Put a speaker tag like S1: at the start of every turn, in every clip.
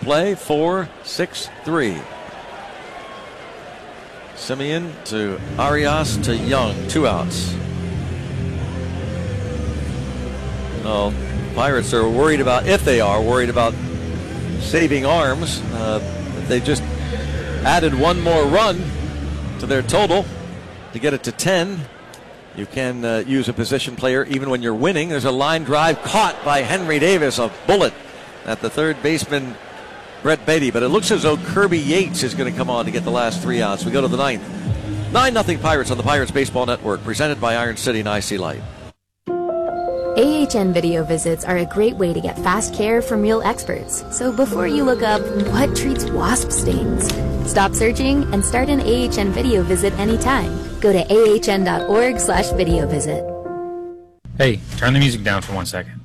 S1: play, 4-6-3. Simeon to Arias to Young, 2 outs. Well, Pirates are worried about, if they are worried about saving arms, they just added 1 more run to their total to get it to 10. You can use a position player even when you're winning. There's a line drive caught by Henry Davis, a bullet at the third baseman, Brett Beatty. But it looks as though Kirby Yates is going to come on to get the last 3 outs. We go to the 9th. 9-0 Pirates on the Pirates Baseball Network, presented by Iron City and IC Light.
S2: AHN video visits are a great way to get fast care from real experts. So before you look up what treats wasp stings, stop searching and start an AHN video visit anytime. Go to ahn.org/video visit.
S3: Hey, turn the music down for 1 second.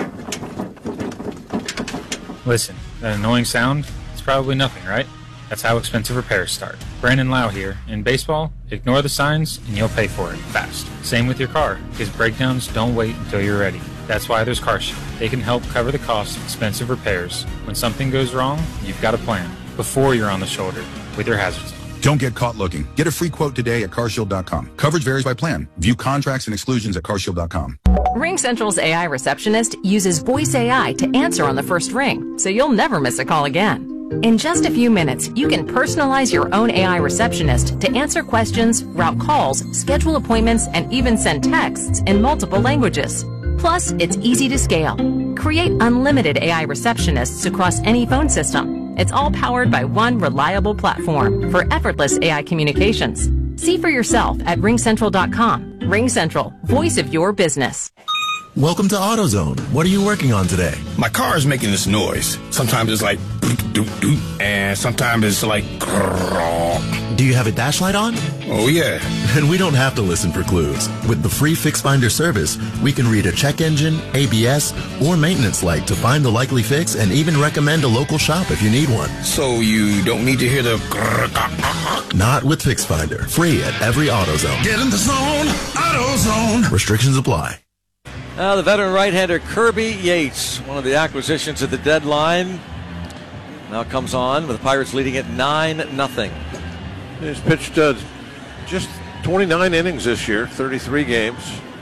S3: Listen, that annoying sound, it's probably nothing, right? That's how expensive repairs start. Brandon Lau here. In baseball, ignore the signs and you'll pay for it fast. Same with your car, because breakdowns don't wait until you're ready. That's why there's CarShield. They can help cover the cost of expensive repairs. When something goes wrong, you've got a plan before you're on the shoulder with your hazards on.
S4: Don't get caught looking. Get a free quote today at carshield.com. Coverage varies by plan. View contracts and exclusions at carshield.com.
S5: RingCentral's AI receptionist uses voice AI to answer on the first ring, so you'll never miss a call again. In just a few minutes, you can personalize your own AI receptionist to answer questions, route calls, schedule appointments, and even send texts in multiple languages. Plus, it's easy to scale. Create unlimited AI receptionists across any phone system. It's all powered by one reliable platform for effortless AI communications. See for yourself at ringcentral.com. RingCentral, voice of your business.
S6: Welcome to AutoZone. What are you working on today?
S7: My car is making this noise. Sometimes it's like doop, and sometimes it's like
S6: Do you have a dash light on?
S7: Oh yeah.
S6: Then we don't have to listen for clues. With the free Fix Finder service, we can read a check engine, ABS, or maintenance light to find the likely fix and even recommend a local shop if you need one.
S7: So you don't need to hear the
S6: Not with Fix Finder. Free at every AutoZone.
S7: Get in the zone, AutoZone.
S6: Restrictions apply.
S1: The veteran right-hander Kirby Yates, one of the acquisitions at the deadline, now comes on with the Pirates leading at 9-0.
S8: He's pitched just 29 innings this year, 33 games.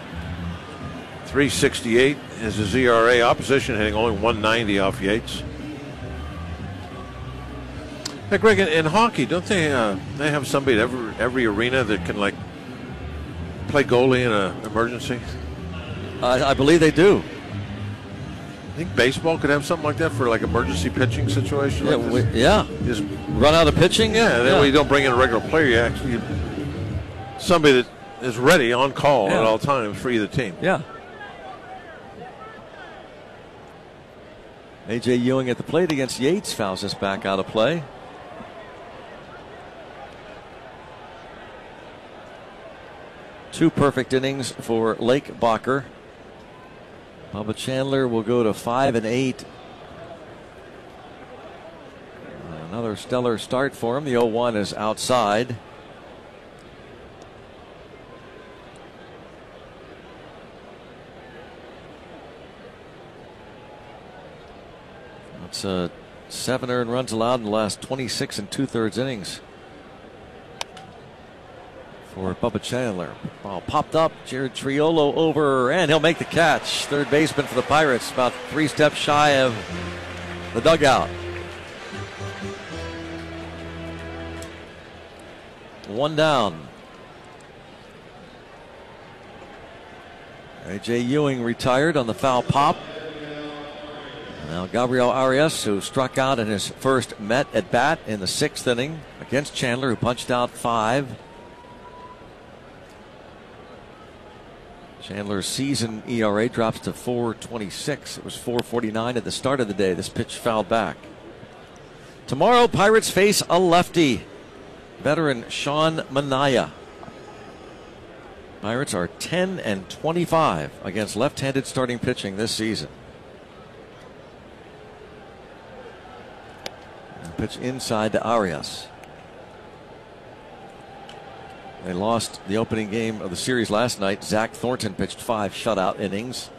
S8: 3.68 is his ERA. Opposition hitting only 190 off Yates. Hey, Greg, in hockey, don't they have somebody at every arena that can, like, play goalie in an emergency?
S1: I believe they do.
S8: I think baseball could have something like that for like emergency pitching situation.
S1: Yeah, just run out of pitching.
S8: Yeah, then when you don't bring in a regular player, you actually somebody that is ready on call at all times for either team.
S1: Yeah. A.J. Ewing at the plate against Yates fouls us back out of play. Two perfect innings for Lake Bacher. Bubba Chandler will go to 5-8. Another stellar start for him. The 0-1 is outside. That's 7 earned runs allowed in the last 26 2/3 innings for Bubba Chandler. Ball popped up. Jared Triolo over, and he'll make the catch. Third baseman for the Pirates, about 3 steps shy of the dugout. 1 down. A.J. Ewing retired on the foul pop. Now Gabriel Arias, who struck out in his first Met at bat in the 6th inning against Chandler, who punched out 5. Chandler's season ERA drops to 4.26. It was 4.49 at the start of the day. This pitch fouled back. Tomorrow, Pirates face a lefty, veteran Sean Manaea. Pirates are 10-25 against left-handed starting pitching this season. And pitch inside to Arias. They lost the opening game of the series last night. Zach Thornton pitched 5 shutout innings.